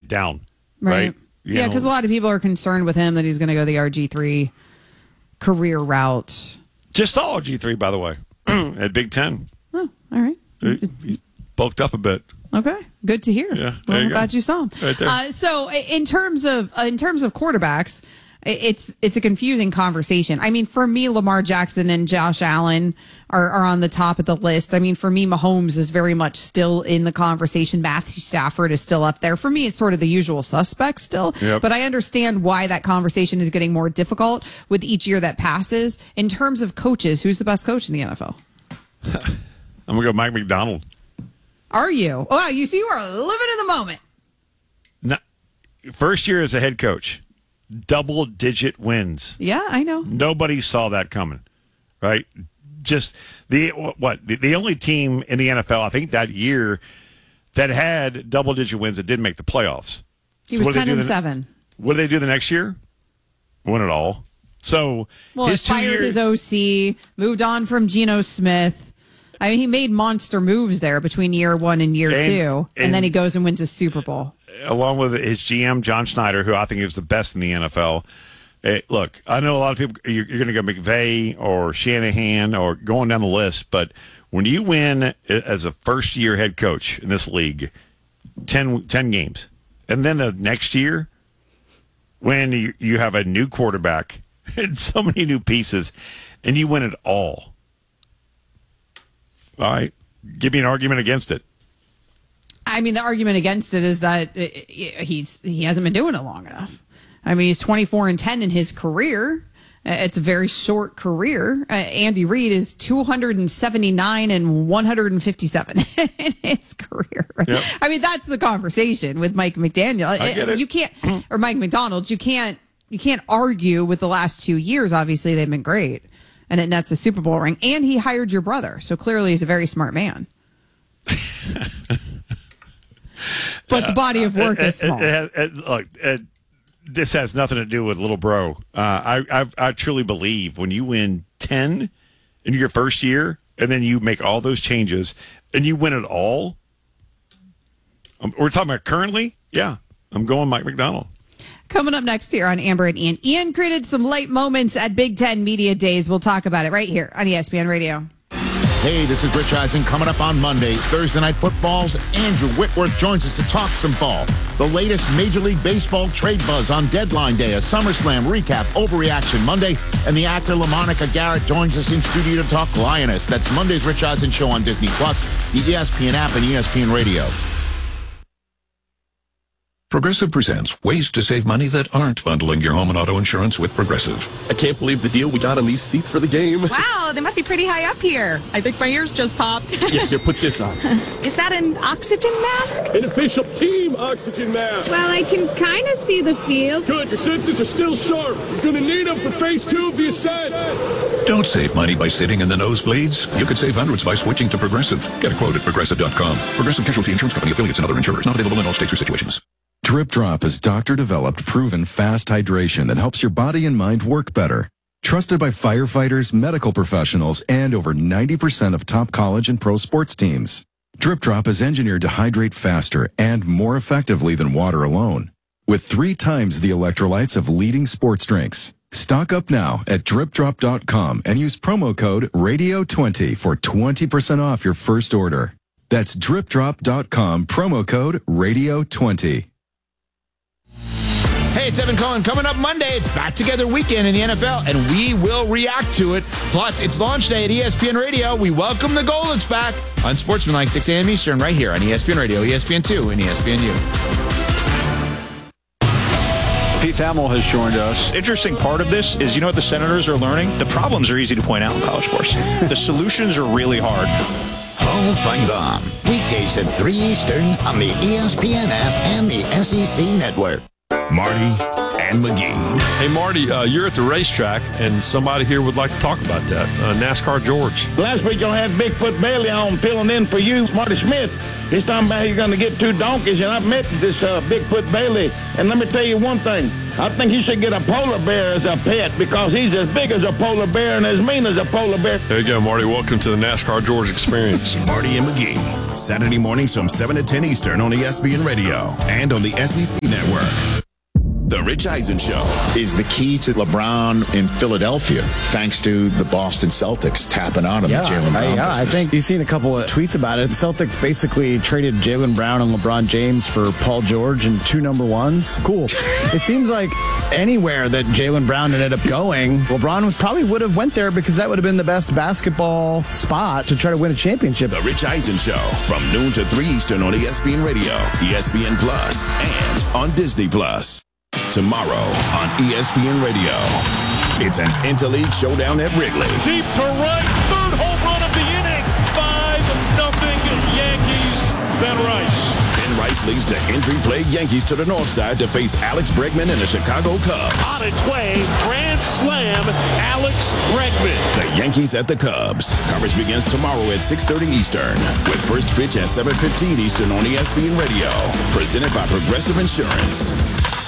down. Right? Yeah, because a lot of people are concerned with him that he's going to go the RG3 career route. Just saw RG3, by the way, at Big Ten. Oh, all right. He bulked up a bit. Okay, good to hear. Yeah, I'm glad you saw him. Right there. So, in terms of quarterbacks, it's a confusing conversation. I mean, for me, Lamar Jackson and Josh Allen are on the top of the list. I mean, for me, Mahomes is very much still in the conversation. Matthew Stafford is still up there. For me, it's sort of the usual suspects still. Yep. But I understand why that conversation is getting more difficult with each year that passes. In terms of coaches, who's the best coach in the NFL? I'm going to go Mike McDonald. Are you? Oh, wow, you are living in the moment. No, first year as a head coach, double-digit wins. Yeah, I know. Nobody saw that coming, right? Just the only team in the NFL, I think that year, that had double-digit wins that didn't make the playoffs. He was 10-7. What did they do the next year? Won it all. So his fired his OC, moved on from Geno Smith. I mean, he made monster moves there between year one and year two, and then he goes and wins a Super Bowl. Along with his GM, John Schneider, who I think is the best in the NFL. Look, I know a lot of people, you're going to go McVay or Shanahan or going down the list, but when you win as a first-year head coach in this league, 10 games, and then the next year, when you have a new quarterback and so many new pieces, and you win it all, all right, give me an argument against it. I mean, the argument against it is that he hasn't been doing it long enough. I mean, he's 24-10 in his career. It's a very short career. Andy Reid is 279 and 157 in his career. Yep. I mean, that's the conversation with Mike McDaniel. I get it. You can't, or Mike McDonald. You can't argue with the last 2 years. Obviously, they've been great. And it nets a Super Bowl ring. And he hired your brother. So clearly he's a very smart man. But the body of work is small. Look, this has nothing to do with little bro. I truly believe when you win 10 in your first year and then you make all those changes and you win it all, we're talking about currently? Yeah, I'm going Mike McDonald. Coming up next here on Amber and Ian. Ian created some late moments at Big Ten Media Days. We'll talk about it right here on ESPN Radio. Hey, this is Rich Eisen. Coming up on Monday, Thursday Night Football's Andrew Whitworth joins us to talk some ball. The latest Major League Baseball trade buzz on deadline day, a SummerSlam recap, Overreaction Monday, and the actor LaMonica Garrett joins us in studio to talk Lioness. That's Monday's Rich Eisen Show on Disney+, the ESPN app, and ESPN Radio. Progressive presents ways to save money that aren't bundling your home and auto insurance with Progressive. I can't believe the deal we got on these seats for the game. Wow, they must be pretty high up here. I think my ears just popped. Yeah, here, put this on. Is that an oxygen mask? An official team oxygen mask. Well, I can kind of see the field. Good, your senses are still sharp. You're going to need them for phase 2 of the ascent. Don't save money by sitting in the nosebleeds. You could save hundreds by switching to Progressive. Get a quote at Progressive.com. Progressive Casualty Insurance Company, affiliates, and other insurers. Not available in all states or situations. Drip Drop is doctor-developed, proven fast hydration that helps your body and mind work better. Trusted by firefighters, medical professionals, and over 90% of top college and pro sports teams. Drip Drop is engineered to hydrate faster and more effectively than water alone, with 3 times the electrolytes of leading sports drinks. Stock up now at dripdrop.com and use promo code RADIO20 for 20% off your first order. That's dripdrop.com, promo code RADIO20. Hey, it's Evan Cohen. Coming up Monday, it's Back Together Weekend in the NFL, and we will react to it. Plus, it's launch day at ESPN Radio. We welcome the Goldens back on Sportsmanlike, 6 a.m. Eastern, right here on ESPN Radio, ESPN2, and ESPNU. Pete Thamel has joined us. Interesting part of this is, you know what the Senators are learning? The problems are easy to point out in college sports. The solutions are really hard. Hall Fight On. Weekdays at 3 Eastern on the ESPN app and the SEC Network. Marty and McGee. Hey, Marty, you're at the racetrack, and somebody here would like to talk about that. NASCAR George. Last week, I had Bigfoot Bailey on filling in for you, Marty Smith. He's talking about you're going to get 2 donkeys, and I've met this Bigfoot Bailey. And let me tell you one thing. I think you should get a polar bear as a pet because he's as big as a polar bear and as mean as a polar bear. There you go, Marty. Welcome to the NASCAR George experience. Marty and McGee. Saturday mornings from 7 to 10 Eastern on ESPN Radio and on the SEC Network. The Rich Eisen Show is the key to LeBron in Philadelphia, thanks to the Boston Celtics tapping out on the Jaylen Brown business. I think you've seen a couple of tweets about it. The Celtics basically traded Jaylen Brown and LeBron James for Paul George and 2 number ones. Cool. It seems like anywhere that Jaylen Brown ended up going, LeBron probably would have went there because that would have been the best basketball spot to try to win a championship. The Rich Eisen Show from noon to 3 Eastern on ESPN Radio, ESPN Plus, and on Disney Plus. Tomorrow on ESPN Radio, it's an interleague showdown at Wrigley. Deep to right, third home run of the inning. 5-0 Yankees. Ben Rice. Ben Rice leads the injury-plagued Yankees to the north side to face Alex Bregman and the Chicago Cubs. On its way, grand slam, Alex Bregman. The Yankees at the Cubs. Coverage begins tomorrow at 6:30 Eastern with first pitch at 7:15 Eastern on ESPN Radio. Presented by Progressive Insurance.